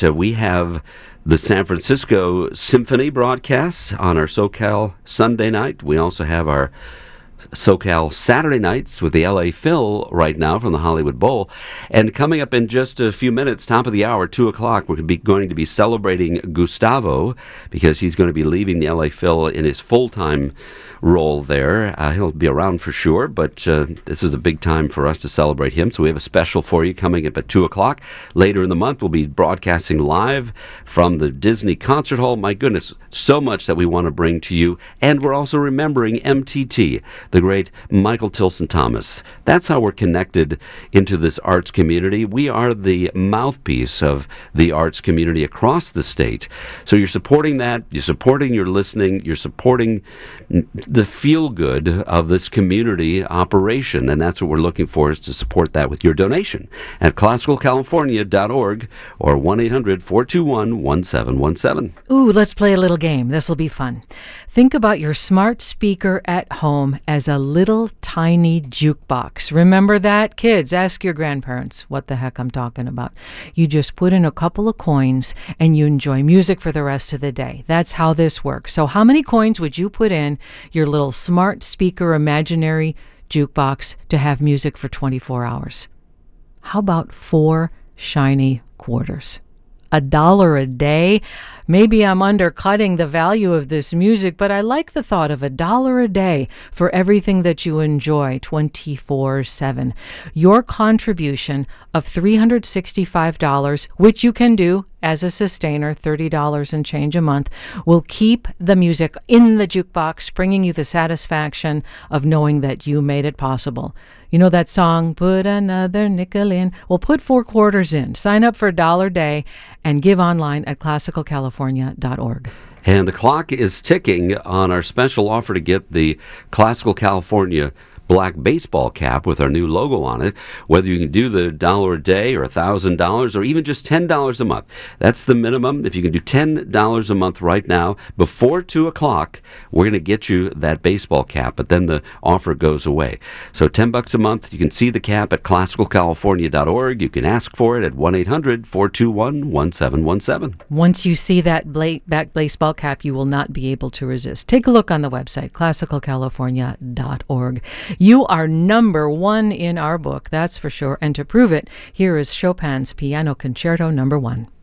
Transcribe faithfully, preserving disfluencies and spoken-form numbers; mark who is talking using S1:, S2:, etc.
S1: uh, we have the San Francisco Symphony broadcasts on our SoCal Sunday night. We also have our SoCal Saturday nights with the L A Phil right now from the Hollywood Bowl. And coming up in just a few minutes, top of the hour, two o'clock, we're going to be, going to be celebrating Gustavo because he's going to be leaving the L A Phil in his full-time role there. Uh, he'll be around for sure, but uh, this is a big time for us to celebrate him. So we have a special for you coming up at two o'clock. Later in the month, we'll be broadcasting live from the Disney Concert Hall. My goodness, so much that we want to bring to you. And we're also remembering M T T, the great Michael Tilson Thomas. That's how we're connected into this arts community. We are the mouthpiece of the arts community across the state. So you're supporting that, you're supporting your listening, you're supporting the feel-good of this community operation, and that's what we're looking for, is to support that with your donation at classical california dot org or one eight hundred four two one one seven one seven.
S2: Ooh, let's play a little game. This will be fun. Think about your smart speaker at home as a little tiny jukebox. Remember that? Kids, ask your grandparents what the heck I'm talking about. You just put in a couple of coins and you enjoy music for the rest of the day. That's how this works. So how many coins would you put in your little smart speaker imaginary jukebox to have music for twenty-four hours? How about four shiny quarters? A dollar a day? Maybe I'm undercutting the value of this music, but I like the thought of a dollar a day for everything that you enjoy twenty-four seven. Your contribution of three hundred sixty-five dollars, which you can do as a sustainer, thirty dollars and change a month, will keep the music in the jukebox, bringing you the satisfaction of knowing that you made it possible. You know that song, put another nickel in? Well, put four quarters in. Sign up for a dollar a day and give online at classical california dot org.
S1: And the clock is ticking on our special offer to get the Classical California black baseball cap with our new logo on it, whether you can do the dollar a day or a thousand dollars or even just ten dollars a month. That's the minimum. If you can do ten dollars a month right now before two o'clock, we're going to get you that baseball cap, but then the offer goes away. So ten bucks a month. You can see the cap at classical california dot org. You can ask for it at one eight hundred four two one one seven one seven.
S2: Once you see that bla- back baseball cap, you will not be able to resist. Take a look on the website, classical california dot org. You are number one in our book, that's for sure. And to prove it, here is Chopin's Piano Concerto Number One.